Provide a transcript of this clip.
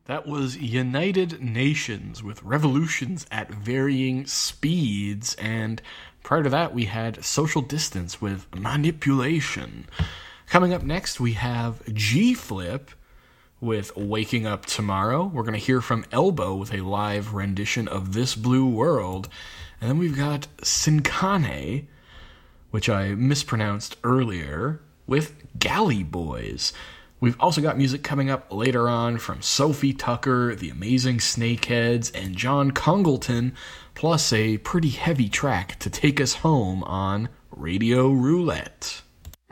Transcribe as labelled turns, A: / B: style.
A: That was United Nations with Revolutions at Varying Speeds, and prior to that, we had Social Distance with Manipulation. Coming up next, we have G Flip with Waking Up Tomorrow. We're going to hear from Elbow with a live rendition of This Blue World. And then we've got Sinkane, which I mispronounced earlier, with Galley Boys. We've also got music coming up later on from Sophie Tucker, The Amazing Snakeheads, and John Congleton, plus a pretty heavy track to take us home on Radio Roulette.